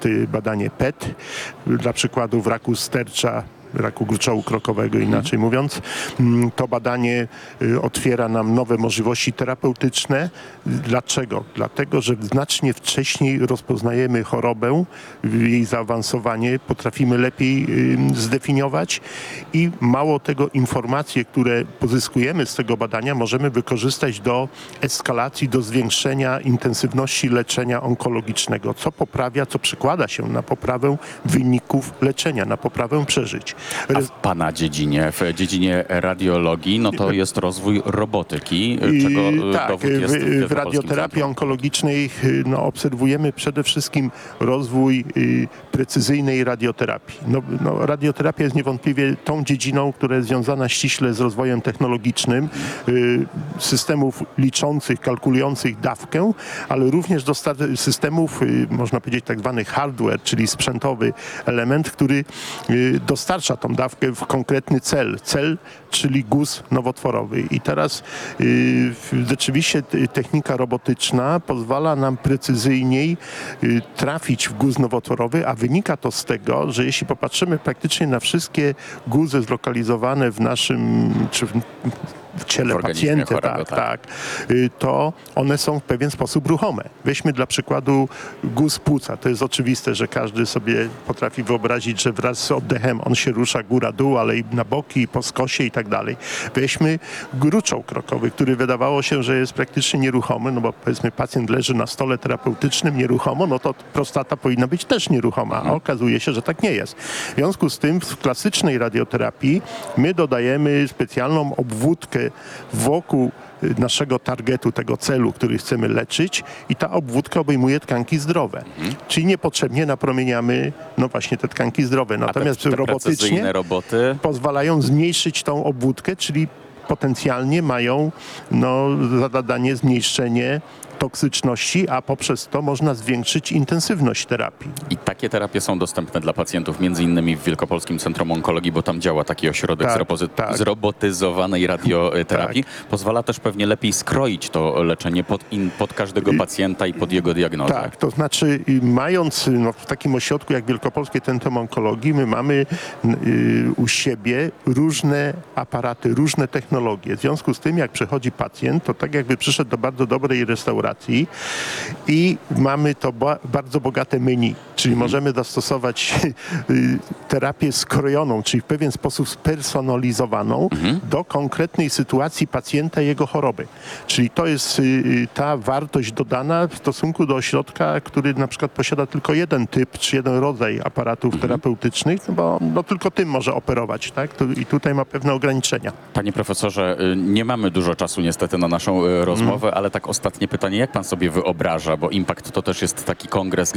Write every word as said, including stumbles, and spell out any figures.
jest y, badanie P E T, dla przykładu w raku stercza, raku gruczołu krokowego, inaczej mówiąc. To badanie y, otwiera nam nowe możliwości terapeutyczne. Dlaczego? Dlatego, że znacznie wcześniej rozpoznajemy chorobę, jej zaawansowanie, potrafimy lepiej y, zdefiniować i mało tego, informacje, które pozyskujemy z tego badania, możemy wykorzystać do eskalacji, do zwiększenia intensywności leczenia onkologicznego, co poprawia, co przekłada się na poprawę wyników leczenia, na poprawę przeżyć. A w pana dziedzinie, w dziedzinie radiologii, no to jest rozwój robotyki, czego tak, dowód jest w, w radioterapii onkologicznej no, obserwujemy przede wszystkim rozwój y, precyzyjnej radioterapii. No, no, radioterapia jest niewątpliwie tą dziedziną, która jest związana ściśle z rozwojem technologicznym, y, systemów liczących, kalkulujących dawkę, ale również do systemów, y, można powiedzieć tak zwany hardware, czyli sprzętowy element, który y, dostarcza tą dawkę w konkretny cel. Cel, czyli guz nowotworowy. I teraz y, rzeczywiście technika robotyczna pozwala nam precyzyjniej y, trafić w guz nowotworowy, a wynika to z tego, że jeśli popatrzymy praktycznie na wszystkie guzy zlokalizowane w naszym czy w, w ciele w pacjenta, chorego, tak, tak, y, to one są w pewien sposób ruchome. Weźmy dla przykładu guz płuca. To jest oczywiste, że każdy sobie potrafi wyobrazić, że wraz z oddechem on się rusza góra-dół, ale i na boki, i po skosie i tak dalej. Weźmy gruczoł krokowy, który wydawało się, że jest praktycznie nieruchomy, no bo powiedzmy pacjent leży na stole terapeutycznym nieruchomo, no to prostata powinna być też nieruchoma, a okazuje się, że tak nie jest. W związku z tym w klasycznej radioterapii my dodajemy specjalną obwódkę wokół naszego targetu, tego celu, który chcemy leczyć i ta obwódka obejmuje tkanki zdrowe. Mhm. Czyli niepotrzebnie napromieniamy no właśnie te tkanki zdrowe. Natomiast te, te robotycznie roboty pozwalają zmniejszyć tą obwódkę, czyli potencjalnie mają no, za zadanie zmniejszenie toksyczności, a poprzez to można zwiększyć intensywność terapii. I takie terapie są dostępne dla pacjentów, między innymi w Wielkopolskim Centrum Onkologii, bo tam działa taki ośrodek tak, zrobozy- tak. zrobotyzowanej radioterapii. Tak. Pozwala też pewnie lepiej skroić to leczenie pod, in, pod każdego pacjenta i pod jego diagnozę. Tak, to znaczy mając no, w takim ośrodku jak Wielkopolskie Centrum Onkologii, my mamy y, u siebie różne aparaty, różne technologie. W związku z tym, jak przychodzi pacjent, to tak jakby przyszedł do bardzo dobrej restauracji i mamy to ba- bardzo bogate menu, czyli mhm. możemy zastosować y, terapię skrojoną, czyli w pewien sposób spersonalizowaną mhm. do konkretnej sytuacji pacjenta i jego choroby. Czyli to jest y, ta wartość dodana w stosunku do ośrodka, który na przykład posiada tylko jeden typ, czy jeden rodzaj aparatów mhm. terapeutycznych, no bo no, tylko tym może operować, tak? To, i tutaj ma pewne ograniczenia. Panie profesorze, nie mamy dużo czasu niestety na naszą rozmowę, mhm. ale tak ostatnie pytanie, jak pan sobie wyobraża, bo Impact to też jest taki kongres,